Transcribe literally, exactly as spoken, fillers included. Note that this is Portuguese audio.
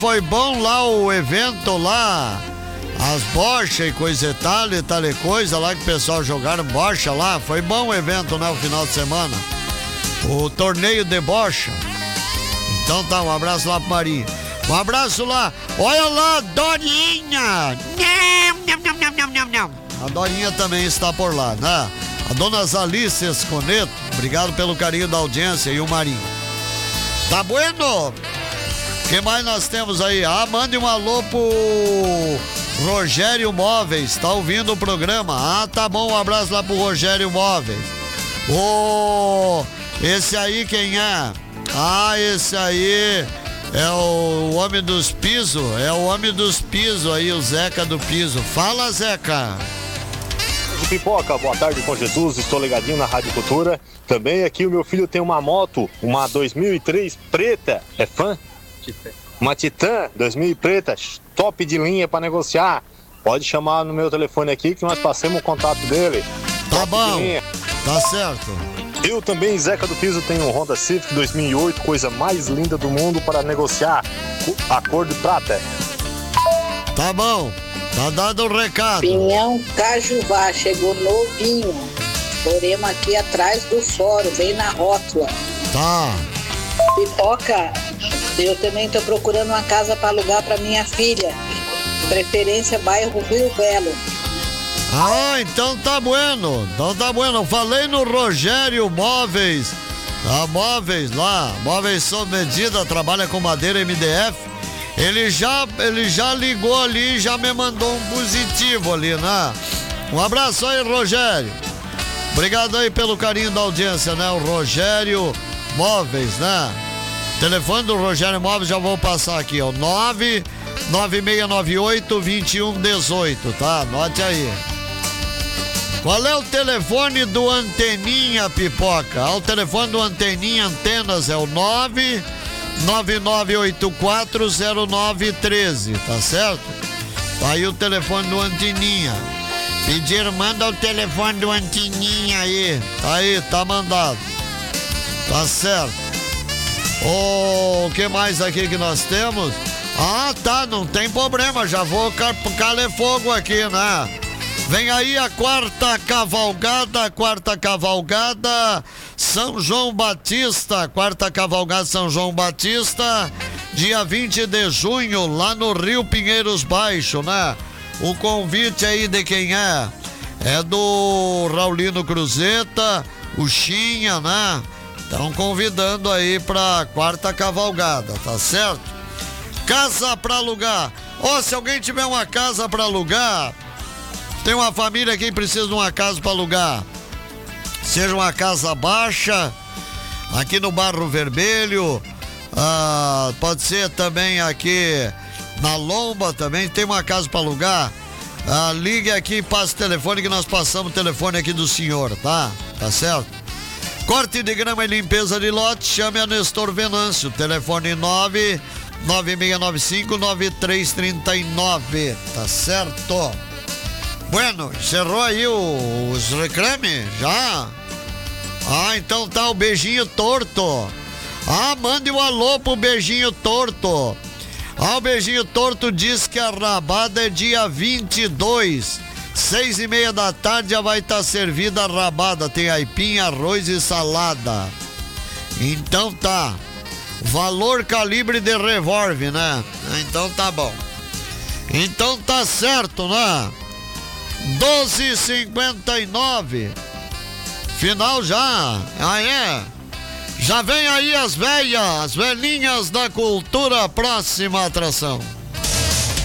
Foi bom lá o evento lá, as bochas e coisa e tal e tal e coisa lá que o pessoal jogaram bocha lá. Foi bom o evento, né, o final de semana. O torneio de bocha. Então tá, um abraço lá pro Marinho. Um abraço lá. Olha lá, Dorinha. Não, não, não, não, não, não. A Dorinha também está por lá, né? A dona Zalice Esconeto, obrigado pelo carinho da audiência e o Marinho. Tá bueno? O que mais nós temos aí? Ah, mande um alô pro Rogério Móveis, tá ouvindo o programa? Ah, tá bom, um abraço lá pro Rogério Móveis. Ô, esse aí quem é? Ah, esse aí é o homem dos pisos, é o homem dos pisos aí, o Zeca do Piso. Fala, Zeca. Pipoca, boa tarde com Jesus, estou ligadinho na Rádio Cultura. Também aqui o meu filho tem uma moto, uma dois mil e três preta, é fã? Uma Titan dois mil preta, top de linha para negociar. Pode chamar no meu telefone aqui que nós passamos o contato dele. Tá bom, tá certo. Eu também, Zeca do Piso, tenho um Honda Civic dois mil e oito, coisa mais linda do mundo para negociar, a cor de prata. Tá bom, tá dado o recado. Pinhão Cajuvá, chegou novinho. Poremos aqui atrás do fórum, bem na rótula. Tá. Pipoca, eu também tô procurando uma casa para alugar para minha filha. Preferência bairro Rio Belo. Ah, então tá bueno. Então tá bueno. Falei no Rogério Móveis. A Móveis lá, Móveis sob medida, trabalha com madeira M D F. Ele já, ele já ligou ali e já me mandou um positivo ali, né? Um abraço aí, Rogério. Obrigado aí pelo carinho da audiência, né? O Rogério Móveis, né? Telefone do Rogério Móveis, já vou passar aqui, ó. nove nove seis nove oito, dois um um oito, tá? Anote aí. Qual é o telefone do Anteninha, Pipoca? Ah, o telefone do Anteninha Antenas é o nove nove nove oito quatro zero nove um três, tá certo? Aí o telefone do Anteninha. Pedir, manda o telefone do Anteninha aí. Tá aí, tá mandado. Tá certo. O oh, que mais aqui que nós temos? Ah, tá, não tem problema, já vou caler fogo aqui, né? Vem aí a quarta cavalgada, quarta cavalgada São João Batista, quarta cavalgada São João Batista, dia vinte de junho, lá no Rio Pinheiros Baixo, né? O convite aí de quem é? É do Raulino Cruzeta, o Chinha, né? Estão convidando aí pra quarta cavalgada, tá certo? Casa pra alugar. Ó, oh, se alguém tiver uma casa pra alugar, tem uma família que precisa de uma casa pra alugar, seja uma casa baixa, aqui no Barro Vermelho, ah, pode ser também aqui na Lomba também, tem uma casa pra alugar, ah, ligue aqui e passe o telefone que nós passamos o telefone aqui do senhor, tá? Tá certo? Corte de grama e limpeza de lote, chame a Nestor Venâncio, telefone nove nove seis nove cinco nove três três nove, tá certo? Bueno, encerrou aí o, os reclames? Já? Ah, então tá, o beijinho torto. Ah, mande um alô pro beijinho torto. Ah, o beijinho torto diz que a rabada é dia vinte e dois, seis e meia da tarde já vai estar tá servida a rabada. Tem aipim, arroz e salada. Então tá. Valor calibre de revólver, né? Então tá bom. Então tá certo, né? doze e cinquenta e nove. Final já. Ah, é? Já vem aí as velhas, as velhinhas da cultura, próxima atração.